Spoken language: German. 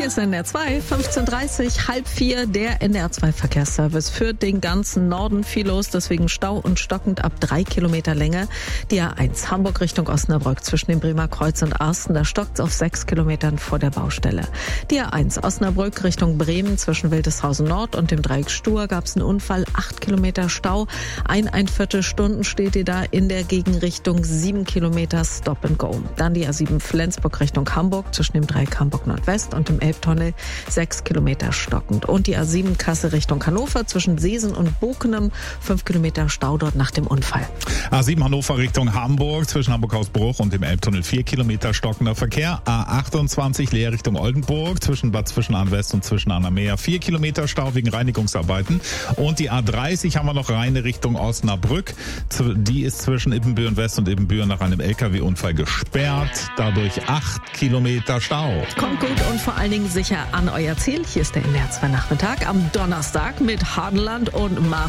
Hier ist NDR 2, 15:30, halb 4, der NDR 2 Verkehrsservice. Für den ganzen Norden viel los, deswegen Stau und stockend ab 3 Kilometer Länge. Die A1 Hamburg Richtung Osnabrück zwischen dem Bremer Kreuz und Arsten, da stockt's auf 6 Kilometern vor der Baustelle. Die A1 Osnabrück Richtung Bremen zwischen Wildeshausen Nord und dem Dreieck Stur gab's einen Unfall, 8 Kilometer Stau. 1,25 Stunden steht ihr da in der Gegenrichtung, 7 Kilometer Stop and Go. Dann die A7 Flensburg Richtung Hamburg zwischen dem Dreieck Hamburg Nordwest und dem Elbtunnel, 6 Kilometer stockend. Und die A7 Kassel Richtung Hannover zwischen Seesen und Bokenem, 5 Kilometer Stau dort nach dem Unfall. A7 Hannover Richtung Hamburg zwischen Hamburg-Hausbruch und dem Elbtunnel, 4 Kilometer stockender Verkehr. A28 Leer Richtung Oldenburg zwischen Bad Zwischenahn West und Zwischenahn am Meer, 4 Kilometer Stau wegen Reinigungsarbeiten. Und die A30 haben wir noch rein Richtung Osnabrück. Die ist zwischen Ibbenbüren West und Ibbenbüren nach einem LKW-Unfall gesperrt. Dadurch 8 Kilometer Stau. Kommt gut und vor allen Dingen sicher an euer Ziel. Hier ist der NDR 2 Nachmittag am Donnerstag mit Hardenland und Marvin.